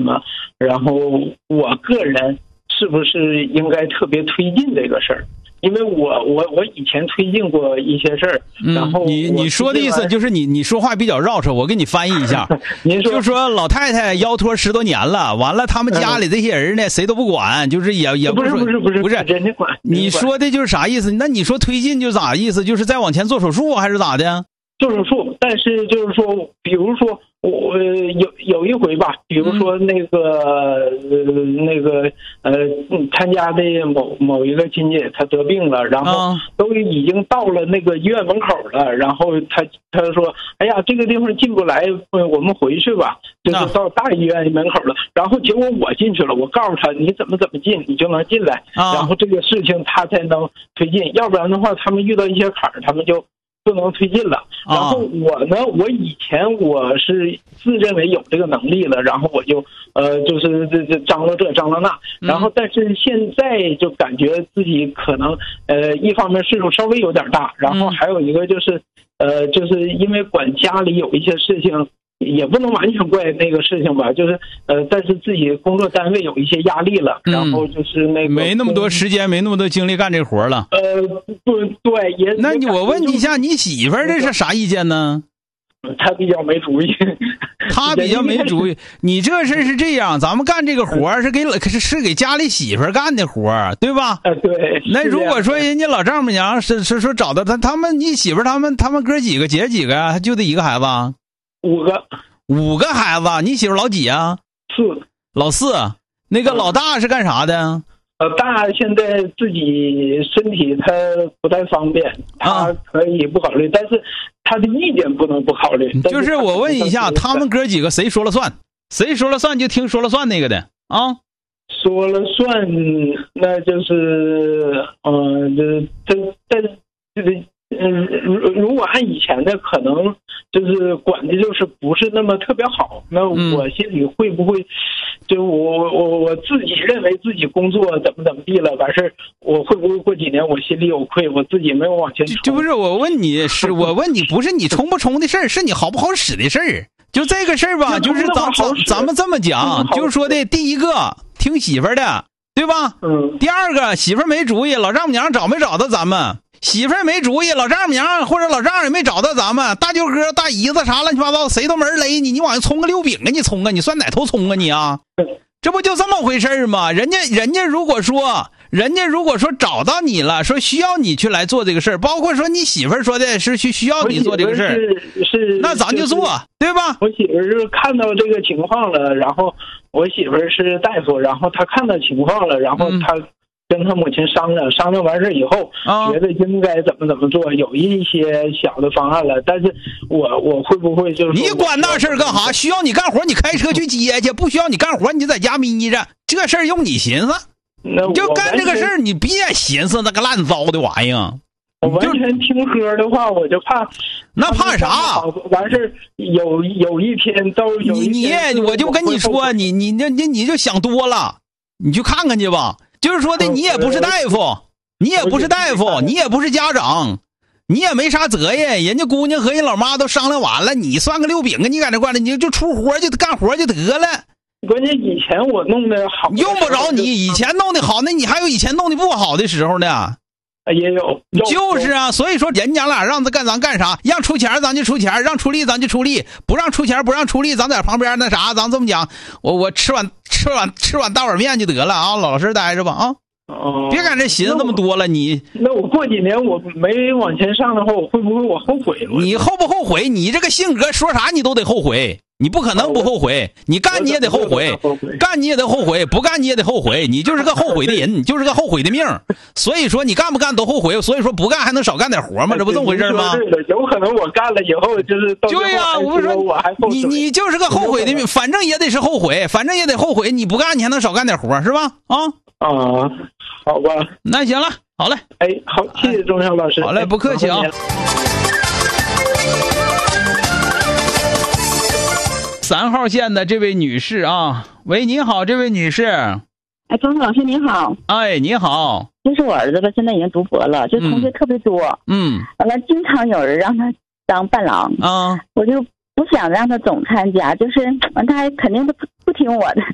么，然后我个人是不是应该特别推进这个事儿？因为我以前推进过一些事儿，然后你说的意思就是你说话比较绕扯，我给你翻译一下。 您说， 就说老太太腰托10多年了，完了他们家里这些人呢，谁都不管，就是也不是人家管。 你说的就是啥意思？那你说推进就咋意思？就是再往前做手术还是咋的？ 做手术，但是就是说，比如说我有一回吧，比如说他家的某一个亲戚他得病了，然后都已经到了那个医院门口了，然后他说，哎呀，这个地方进不来，我们回去吧，就是到大医院门口了。然后结果我进去了，我告诉他你怎么进，你就能进来，然后这个事情他才能推进，要不然的话，他们遇到一些坎儿，他们就不能推进了。然后我呢，我以前我是自认为有这个能力了，然后我就就是这张罗这张罗那，然后但是现在就感觉自己可能一方面岁数稍微有点大，然后还有一个就是就是因为管家里有一些事情。也不能完全怪那个事情吧，就是但是自己工作单位有一些压力了，然后就是那个没那么多时间，没那么多精力干这活了。 不对，也那我问你一下，你媳妇儿这是啥意见呢？ 他比较没主意。 他比较没主意。你这事是这样，咱们干这个活是给家里媳妇儿干的活，对吧？ 对。 那如果说人家老丈母娘是说找到他们，你媳妇儿他们哥几个姐几个呀？就这一个孩子？5个孩子，你媳妇老几啊？4，老4。那个老大是干啥的？ 大现在自己身体他不太方便，他可以不考虑，但是他的意见不能不考虑。 就是我问一下，他们哥几个谁说了算？谁说了算就听说了算那个的啊？ 说了算，那就是如果按以前的，可能就是管的就是不是那么特别好。那我心里会不会，就我自己认为自己工作怎么地了，完事我会不会过几年我心里有愧，我自己没有往前冲？ 就不是我问你不是你冲不冲的事儿，是你好不好使的事儿。就这个事儿吧，就是咱们这么讲，就是说的第一个听媳妇儿的，对吧？第二个媳妇儿没主意，老丈母娘找没找到咱们？媳妇儿没主意，老丈母娘或者老丈人没找到咱们，大舅哥大姨子啥乱七八糟谁都没人勒你，你往上冲个溜饼啊，你冲啊，你算哪头冲啊你啊？这不就这么回事吗？人家如果说找到你了，说需要你去来做这个事儿，包括说你媳妇儿说的是需要你做这个事儿， 是那咱就做，对吧？ 我媳妇儿是看到这个情况了，然后我媳妇儿是大夫，然后她看到情况了，然后她跟他母亲商量完事以后，觉得应该怎么做，有一些小的方案了。但是我会不会就是你管那事儿干啥？需要你干活你开车去接去，不需要你干活你就在家眯着，这事儿用你寻思？你就干这个事儿，你别寻思那个烂糟的玩意儿。 我完全听喝的话，我就怕。 那怕啥？ 完事有一天都有一天我就跟你说，你就想多了，你去看看去吧。就是说的，你也不是大夫，你也不是家长，你也没啥责任。人家姑娘和人老妈都商量完了，你算个溜饼啊！你在这挂着，你就出活就干活就得了。 关键以前我弄的好， 用不着你以前弄的好，那你还有以前弄的不好的时候呢。 也有， 就是啊，所以说人家俩让咱干啥，让出钱咱就出钱，让出力咱就出力，不让出钱不让出力，咱在旁边那啥，咱这么讲，我吃碗大碗面就得了啊，老实待着吧啊。别赶这寻思那么多了， 那我过几年我没往前上的话，我会不会我后悔了？ 你后不后悔？你这个性格说啥你都得后悔，你不可能不后悔。你干你也得后悔，干你也得后悔，不干你也得后悔。你就是个后悔的人，你就是个后悔的命。所以说你干不干都后悔，所以说不干还能少干点活吗？这不这么回事吗？ 有可能我干了以后就是对呀，我说我还后悔， 你就是个后悔的命，反正也得是后悔，反正也得后悔。你不干你还能少干点活是吧？ 好吧， 那行了，好嘞， 好，谢谢钟晓老师。 好嘞，不客气啊。3号线的这位女士啊，喂，你好，这位女士。 钟晓老师您好。 你好。 就是我儿子吧，现在已经读博了，就同学特别多。完了，经常有人让他当伴郎。我就不想让他总参加，就是他还肯定不听我的，